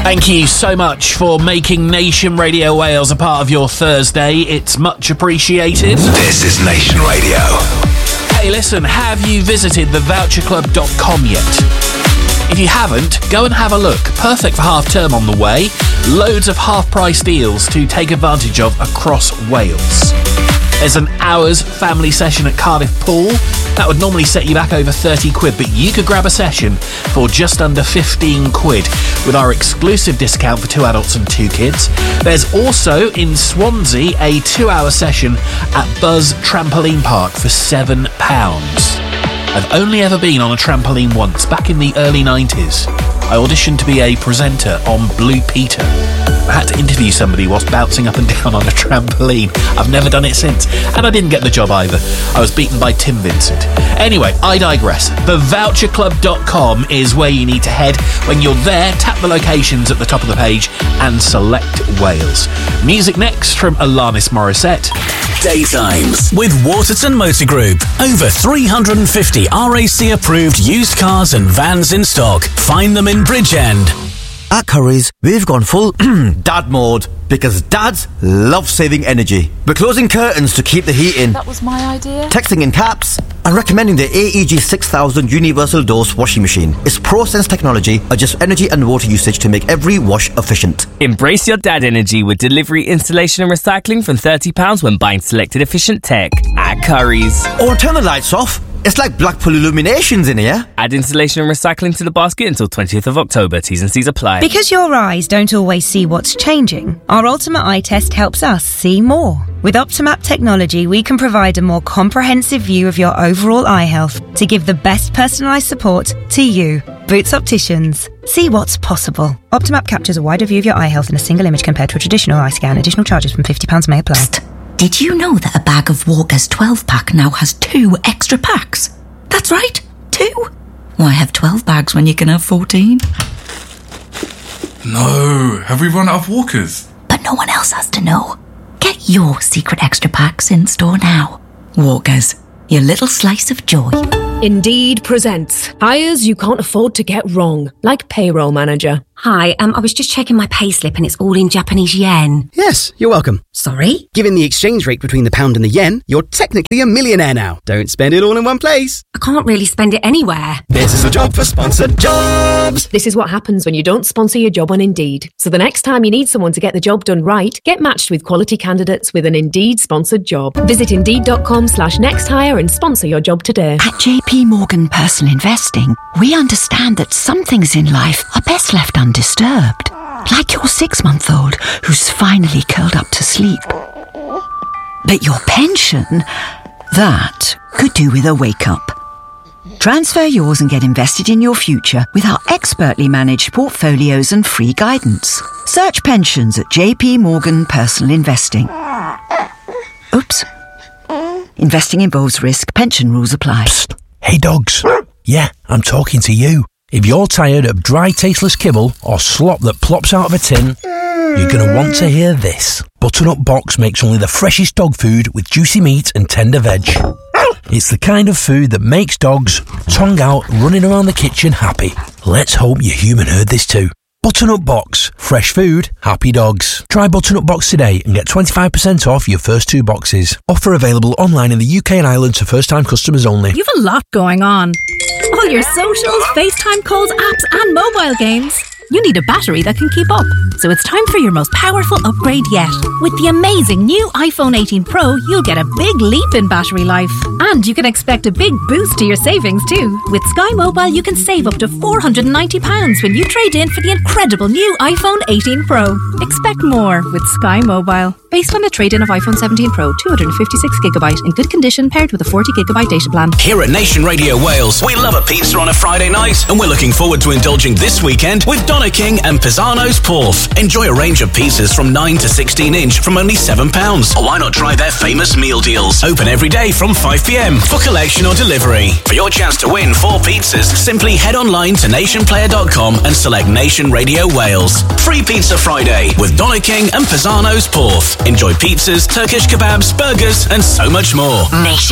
Thank you so much for making Nation Radio Wales a part of your Thursday. It's much appreciated. This is Nation Radio. Hey, listen, have you visited thevoucherclub.com yet? If you haven't, go and have a look. Perfect for half term on the way. Loads of half-price deals to take advantage of across Wales. There's an hour's family session at Cardiff Pool. That would normally set you back over 30 quid, but you could grab a session for just under 15 quid with our exclusive discount for 2 adults and 2 kids. There's also in Swansea a 2-hour session at Buzz Trampoline Park for £7. I've only ever been on a trampoline once, back in the early 90s. I auditioned to be a presenter on Blue Peter. I had to interview somebody whilst bouncing up and down on a trampoline. I've never done it since, and I didn't get the job either. I was beaten by Tim Vincent. Anyway, I digress. Thevoucherclub.com is where you need to head. When you're there, tap the locations at the top of the page and select Wales. Music next from Alanis Morissette. Daytimes with Waterton Motor Group. Over 350 RAC approved used cars and vans in stock. Find them in Bridgend. At Currys, we've gone full dad mode because dads love saving energy. We're closing curtains to keep the heat in. That was my idea. Texting in caps and recommending the AEG 6000 Universal Dose washing machine. Its ProSense technology adjusts energy and water usage to make every wash efficient. Embrace your dad energy with delivery, installation and recycling from £30 when buying selected efficient tech at Currys. Or turn the lights off. It's like Blackpool Illuminations in here. Add installation and recycling to the basket until 20th of October. T's and C's apply. Because your eyes don't always see what's changing, our Ultimate Eye Test helps us see more. With Optimap technology, we can provide a more comprehensive view of your overall eye health to give the best personalised support to you. Boots Opticians. See what's possible. Optimap captures a wider view of your eye health in a single image compared to a traditional eye scan. Additional charges from £50 may apply. Psst. Did you know that a bag of Walker's 12-pack now has 2 extra packs? That's right, 2. Why have 12 bags when you can have 14? No, have we run out of Walkers? But no one else has to know. Get your secret extra packs in store now. Walkers, your little slice of joy. Indeed presents hires you can't afford to get wrong, like payroll manager. Hi, I was just checking my payslip and it's all in Japanese yen. Yes, you're welcome. Sorry? Given the exchange rate between the pound and the yen, you're technically a millionaire now. Don't spend it all in one place. I can't really spend it anywhere. This is a job for sponsored jobs. This is what happens when you don't sponsor your job on Indeed. So the next time you need someone to get the job done right, get matched with quality candidates with an Indeed sponsored job. Visit Indeed.com/nexthire and sponsor your job today. At JP Morgan Personal Investing, we understand that some things in life are best left undisturbed. Like your 6-month-old who's finally curled up to sleep. But your pension, that could do with a wake-up. Transfer yours and get invested in your future with our expertly managed portfolios and free guidance. Search pensions at JP Morgan Personal Investing. Oops. Investing involves risk. Pension rules apply. Psst. Hey dogs. Yeah, I'm talking to you. If you're tired of dry, tasteless kibble or slop that plops out of a tin, you're going to want to hear this. Butternut Box makes only the freshest dog food with juicy meat and tender veg. It's the kind of food that makes dogs, tongue out, running around the kitchen happy. Let's hope your human heard this too. Butternut Box. Fresh food, happy dogs. Try Butternut Box today and get 25% off your first 2 boxes. Offer available online in the UK and Ireland to first-time customers only. You've a lot going on. All your socials, FaceTime calls, apps and mobile games. You need a battery that can keep up. So it's time for your most powerful upgrade yet. With the amazing new iPhone 18 Pro, you'll get a big leap in battery life. And you can expect a big boost to your savings too. With Sky Mobile, you can save up to £490 when you trade in for the incredible new iPhone 18 Pro. Expect more with Sky Mobile. Based on a trade-in of iPhone 17 Pro, 256GB in good condition paired with a 40GB data plan. Here at Nation Radio Wales, we love a pizza on a Friday night, and we're looking forward to indulging this weekend with Donna King and Pisano's Porth. Enjoy a range of pizzas from 9 to 16 inch from only £7. Or why not try their famous meal deals? Open every day from 5pm for collection or delivery. For your chance to win 4 pizzas, simply head online to nationplayer.com and select Nation Radio Wales. Free Pizza Friday with Donna King and Pisano's Porth. Enjoy pizzas, Turkish kebabs, burgers and so much more. Nation